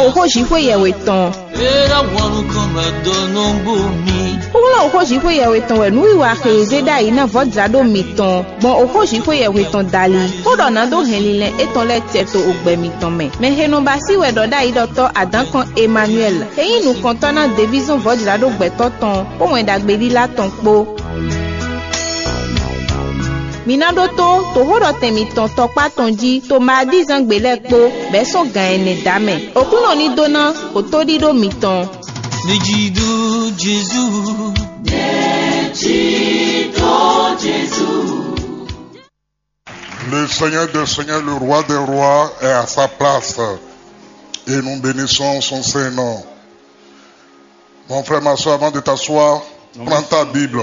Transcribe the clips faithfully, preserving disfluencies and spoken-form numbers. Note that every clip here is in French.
ohoji hwe yeweton era waru kama dono bumi Ola ohoji hwe yeweton we nu iwa kheze da ina vodrado miton bon ohoji hwe yeweton dali odo na do henlile eton le tieto ogbe miton me me heno basi we do da idoto adankan Emmanuel eyin nu kontana division vodrado gbeto ton po wen dagbedi la ton po Minado to to horo temi ton tokpa tonji to ma dizan gbele po be so gan ene dame okuno ni dona o to dido miton Nejido Jésus Nejido Jésus Le Seigneur des Seigneurs, le Roi des Rois est à sa place et nous bénissons son Saint-Nom. Mon frère, ma soeur, avant de t'asseoir, prends ta Bible.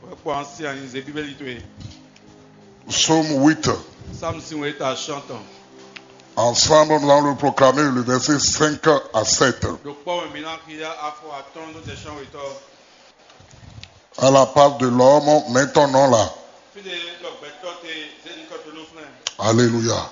Psaume huit. Ensemble, nous allons le proclamer le verset cinq à sept. À la part de l'homme, mets ton nom là. Alléluia.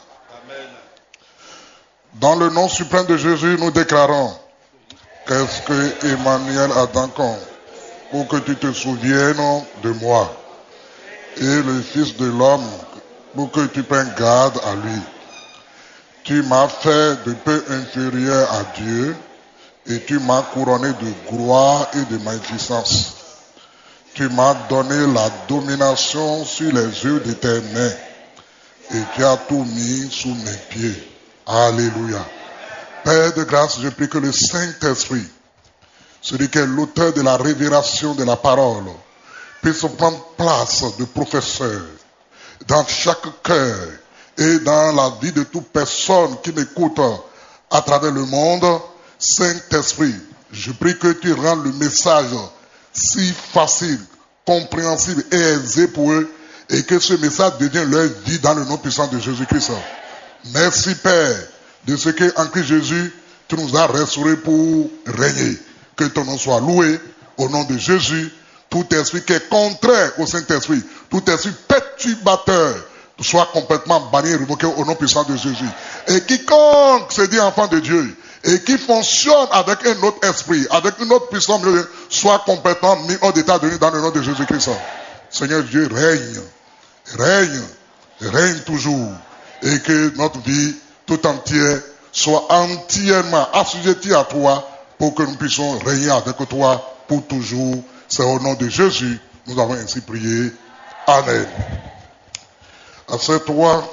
Dans le nom suprême de Jésus, nous déclarons qu'est-ce que Emmanuel a dans compte pour que tu te souviennes de moi et le Fils de l'homme pour que tu prennes garde à lui. Tu m'as fait de peu inférieur à Dieu et tu m'as couronné de gloire et de magnificence. Tu m'as donné la domination sur les yeux de tes mains et tu as tout mis sous mes pieds. Alléluia. Père de grâce, je prie que le Saint-Esprit, celui qui est l'auteur de la révélation de la parole, puisse prendre place de professeur dans chaque cœur et dans la vie de toute personne qui m'écoute à travers le monde. Saint-Esprit, je prie que tu rendes le message si facile, compréhensible et aisé pour eux et que ce message devienne leur vie dans le nom puissant de Jésus-Christ. Merci Père de ce que en Christ Jésus tu nous as restaurés pour régner. Que ton nom soit loué au nom de Jésus. Tout esprit qui est contraire au Saint-Esprit, tout esprit perturbateur, soit complètement banni et révoqué au nom puissant de Jésus. Et quiconque se dit enfant de Dieu et qui fonctionne avec un autre esprit, avec une autre puissance, soit complètement mis hors d'état de nuit dans le nom de Jésus-Christ. Seigneur Dieu, règne, règne, règne toujours. Et que notre vie tout entière soit entièrement assujettie à toi pour que nous puissions régner avec toi pour toujours. C'est au nom de Jésus, nous avons ainsi prié. Amen. Assieds-toi.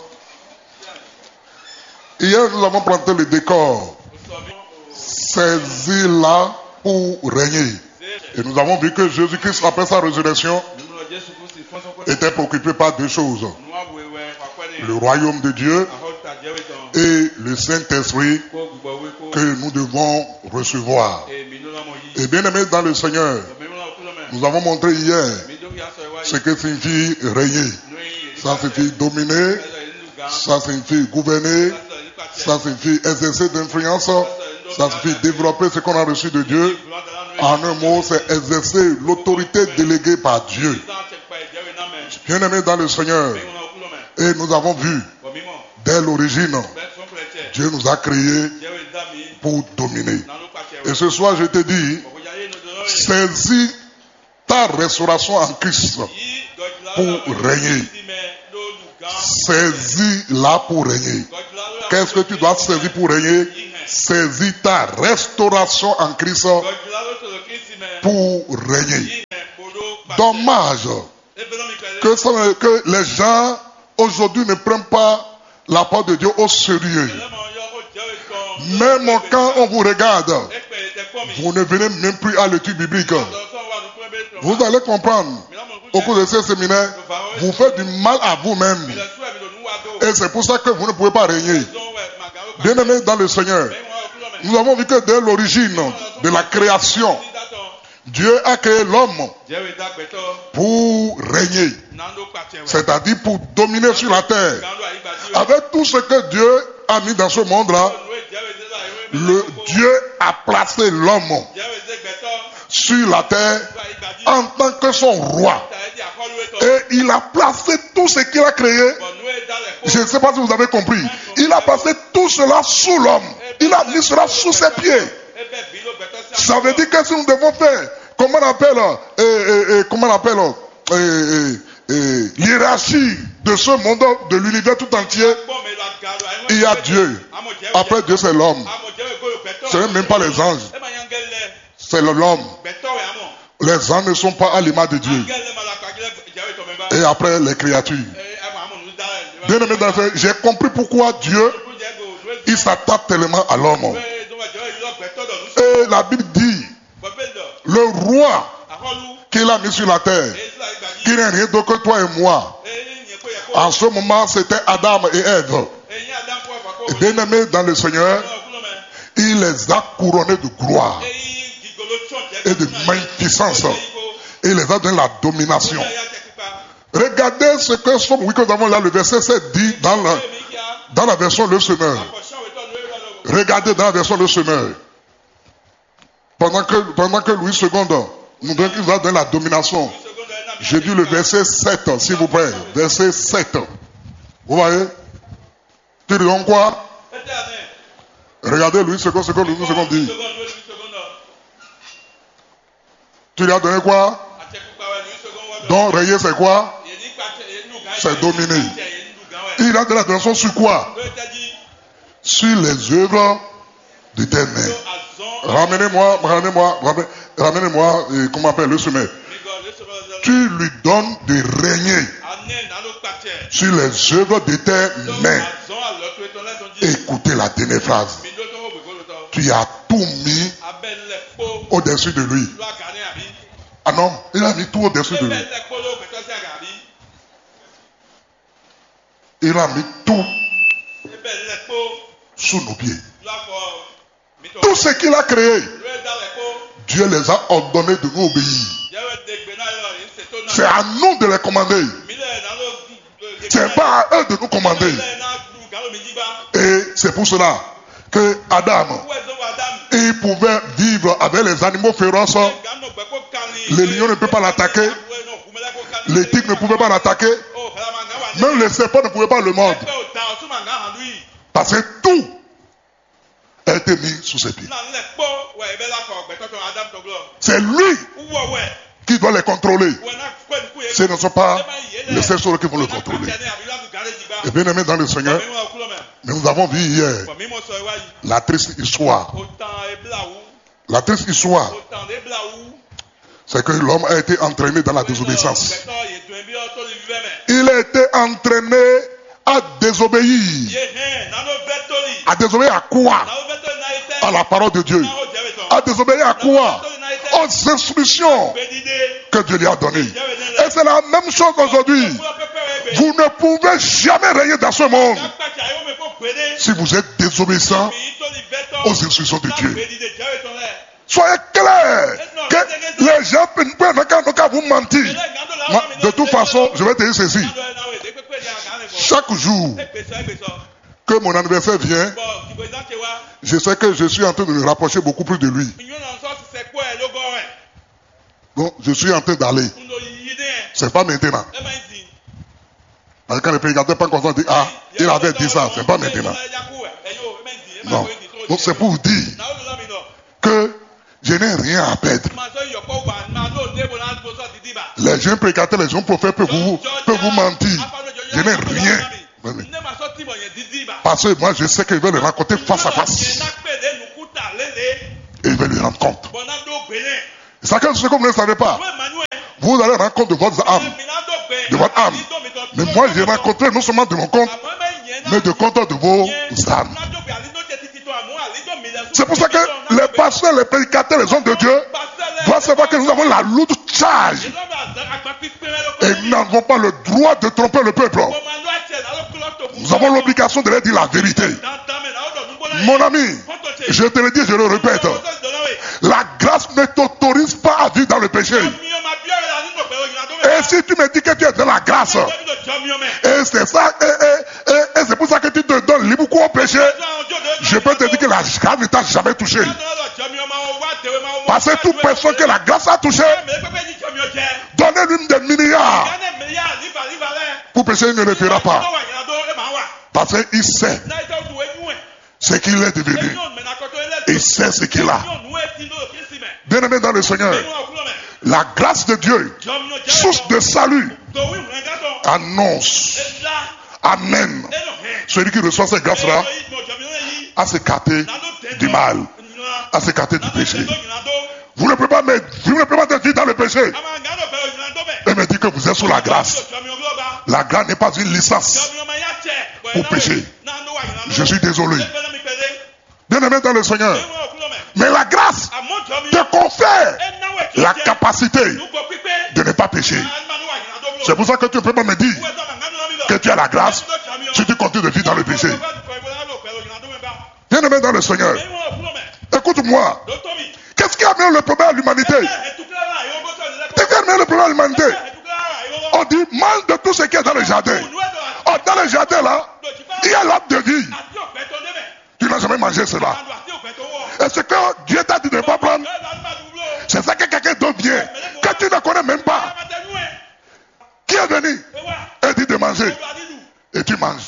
Hier, nous avons planté le décor. Saisis-la pour régner. Et nous avons vu que Jésus-Christ, après sa résurrection, était préoccupé par deux choses. Le royaume de Dieu et le Saint-Esprit que nous devons recevoir. Et bien aimé dans le Seigneur, nous avons montré hier ce que signifie régner. Ça signifie dominer, ça signifie gouverner, ça signifie exercer d'influence, ça signifie développer ce qu'on a reçu de Dieu. En un mot, c'est exercer l'autorité déléguée par Dieu. Bien aimé dans le Seigneur, et nous avons vu dès l'origine, Dieu nous a créés pour dominer. Et ce soir, je te dis, saisis ta restauration en Christ pour régner. Saisis-la pour régner. Qu'est-ce que tu dois saisir pour régner? Saisis ta restauration en Christ pour régner. Dommage que, ça, que les gens aujourd'hui ne prennent pas la parole de Dieu au sérieux. Même quand on vous regarde, vous ne venez même plus à l'étude biblique. Vous allez comprendre, au cours de ces séminaires, vous faites du mal à vous-même. Et c'est pour ça que vous ne pouvez pas régner. Bien-aimés dans le Seigneur, nous avons vu que dès l'origine de la création, Dieu a créé l'homme pour régner, c'est-à-dire pour dominer sur la terre. Avec tout ce que Dieu a mis dans ce monde-là, le Dieu a placé l'homme sur la terre en tant que son roi. Et il a placé tout ce qu'il a créé. Je ne sais pas si vous avez compris. Il Il a passé tout cela sous l'homme. Il a mis cela sous ses pieds. Ça veut dire que si nous devons faire, comment on appelle, euh, euh, euh, comment on appelle, euh, euh, euh, l'hiérarchie de ce monde, de l'univers tout entier, il y a Dieu. Après Dieu, c'est l'homme. Ce n'est même pas les anges. C'est l'homme. Les anges ne sont pas à l'image de Dieu. Et après, les créatures. Bien aimé, j'ai compris pourquoi Dieu, il s'attaque tellement à l'homme. Et la Bible dit, le roi qu'il a mis sur la terre, qui n'est rien d'autre que toi et moi. En ce moment, c'était Adam et Ève. Et bien aimé dans le Seigneur, il les a couronnés de gloire et de magnificence. Et il les a donné la domination. Regardez ce que Somme, oui, que nous avons là, le verset sept dit dans la, dans la version Le Semeur. Regardez dans la version Le Semeur. Pendant que, pendant que Louis deux, nous nous a donné la domination. J'ai dit le verset sept, s'il vous plaît. Verset sept. Vous voyez? Tu dis donc quoi? Regardez Louis deux, ce que Louis deux dit. Tu lui as donné quoi? Donc, rayer, c'est quoi? C'est dominer. Il a de la domination sur quoi? Sur les œuvres de tes mains. Ramenez-moi, ramenez-moi, ramenez-moi, comment on appelle le sommet. Tu lui donnes de régner sur les œuvres de tes mains. Écoutez la dernière phrase. Tu as tout mis au-dessus de lui. Ah non, il a mis tout au-dessus de lui. Il a mis tout sous nos pieds. Tout ce qu'il a créé, Dieu les a ordonnés de nous obéir. C'est à nous de les commander. C'est pas à eux de nous commander. Et c'est pour cela que Adam, il pouvait vivre avec les animaux féroces. Les lions ne peuvent pas l'attaquer. Les tigres ne pouvaient pas l'attaquer. Même les serpents ne pouvaient pas le mordre. Parce que tout a été mis sous ses pieds. C'est lui qui doit les contrôler. Ce ne sont pas les seuls qui vont le contrôler. Et bien aimé dans le Seigneur, mais nous avons vu hier la triste histoire. La triste histoire, c'est que l'homme a été entraîné dans la désobéissance. Il a été entraîné à désobéir. À désobéir à quoi? À la parole de Dieu. À désobéir à quoi? Aux instructions que Dieu lui a données. Et c'est la même chose aujourd'hui. Vous ne pouvez jamais régner dans ce monde si vous êtes désobéissant aux instructions de Dieu. Soyez clairs que les gens ne peuvent pas vous mentir. De toute façon, je vais te dire ceci. Chaque jour que mon anniversaire vient, je sais que je suis en train de me rapprocher beaucoup plus de lui. Donc, je suis en train d'aller. C'est pas maintenant. Parce que quand le prédicateur pas content, dit ah, il avait dit ça, c'est pas maintenant. Non. Donc, c'est pour vous dire que je n'ai rien à perdre. Les jeunes prédicateurs, les jeunes prophètes peuvent vous, peuvent vous mentir. Je n'ai rien. Parce que moi, je sais qu'ils veulent le rencontrer face à face. Et ils veulent lui rendre compte. C'est ce que vous ne savez pas. Vous allez rendre compte de votre âme. De votre âme. Mais moi, j'ai rencontré non seulement de mon compte, mais de compte de vos âmes. C'est pour ça que les pasteurs, les prédicateurs, les hommes de Dieu doivent savoir que nous avons la lourde charge. Et nous n'avons pas le droit de tromper le peuple. Nous avons l'obligation de leur dire la vérité. Mon ami, je te le dis, je le répète. La grâce ne t'autorise pas à vivre dans le péché. Et si tu me dis que tu es dans la grâce, et c'est ça, et, et, et, et c'est pour ça que tu te donnes libre cours au péché, je peux te dire que la grâce ne t'a jamais touché. Parce que toute personne que la grâce a touché, donnez-lui des milliards. Pour pécher, il ne le fera pas. Parce qu'il sait ce qu'il est devenu. Il sait ce qu'il a. Bien-aimé dans le Seigneur, la grâce de Dieu, source de salut, annonce, amène celui qui reçoit cette grâce-là à s'écarter du mal, à s'écarter du péché. Vous ne pouvez pas mettre, vous ne pouvez pas être dans le péché et me dire que vous êtes sous la grâce. La grâce n'est pas une licence pour pécher. Je suis désolé. Bien-aimé dans le Seigneur, mais la grâce te confère la capacité de ne pas pécher. C'est pour ça que tu ne peux pas me dire que tu as la grâce si tu continues de vivre dans le péché. Bien-aimé dans le Seigneur, écoute-moi. Qu'est-ce qui a amené le problème à l'humanité? Qu'est-ce qui a amené le problème à l'humanité? On dit mange de tout ce qui est dans le jardin. Oh, dans le jardin là, il y a l'arbre de vie. Tu n'as jamais mangé cela. Et ce que Dieu t'a dit de ne pas prendre, c'est ça que quelqu'un d'autre vient, que tu ne connais même pas, qui est venu et dit de manger. Et tu manges.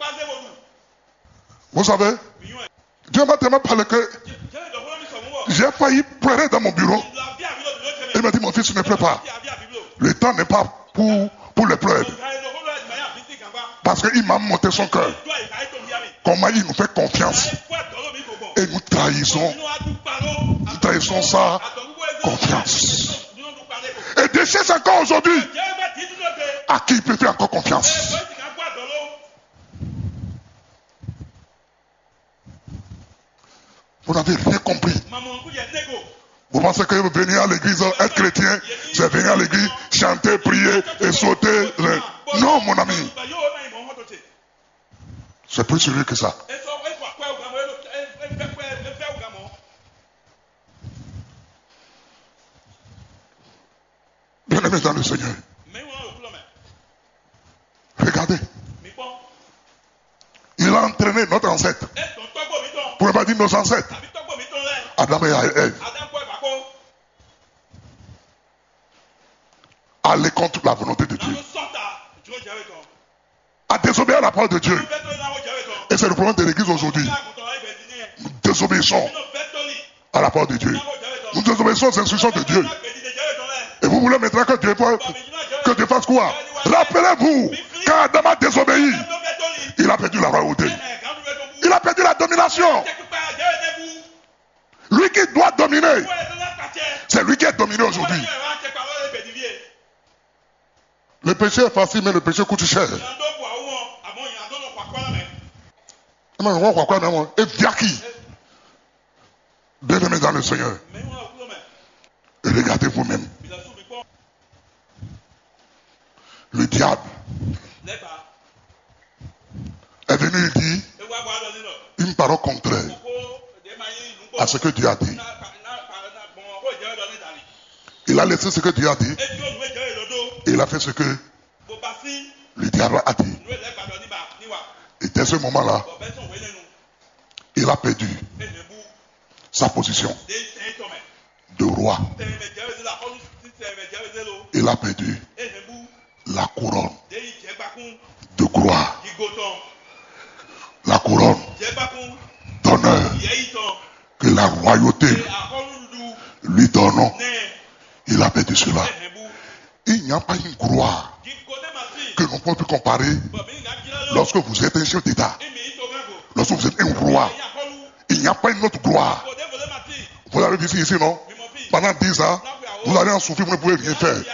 Vous savez, Dieu m'a tellement parlé que j'ai failli pleurer dans mon bureau. Il m'a dit, mon fils, tu ne pleures pas. Le temps n'est pas pour, pour les pleurs. Parce qu'il m'a monté son cœur. Comment il nous fait confiance. Et nous trahissons. Nous trahissons sa confiance. Et Dieu cherche encore aujourd'hui à qui il peut faire encore confiance. Vous n'avez rien compris. Vous pensez que venir à l'église, être chrétien, c'est venir à l'église, chanter, prier et sauter. Le... Non, mon ami. C'est plus sérieux que ça. Bien-aimé dans le Seigneur. Regardez. Il a entraîné notre ancêtre. Pour ne pas dire nos ancêtres. Adam et Ève. Aller contre la volonté de Dieu. À désobéir à la parole de Dieu. Et c'est le problème de l'église aujourd'hui. Nous désobéissons à la parole de Dieu. Nous désobéissons aux instructions de Dieu. Et vous voulez maintenant que Dieu, que Dieu fasse quoi? Rappelez-vous, quand Adam a désobéi, il a perdu la royauté. Il a perdu la domination. Lui qui doit dominer, c'est lui qui est dominé aujourd'hui. Le péché est facile, mais le péché coûte cher. Et via qui? Bien-aimé dans le Seigneur. Et regardez vous-même. Le diable est venu dire une parole contraire à ce que Dieu a dit. Il a laissé ce que Dieu a dit. Et il a fait ce que le diable a dit. Et dès ce moment-là, il a perdu sa position de roi. Il a perdu la couronne de gloire. La couronne d'honneur que la royauté lui donne. Il a perdu cela. Il n'y a pas une gloire que l'on peut comparer lorsque vous êtes un chef d'État. Lorsque vous êtes un roi, il n'y a pas une autre gloire. Vous avez vu ici, non? Pendant dix ans, vous allez en souffrir, vous ne pouvez rien faire.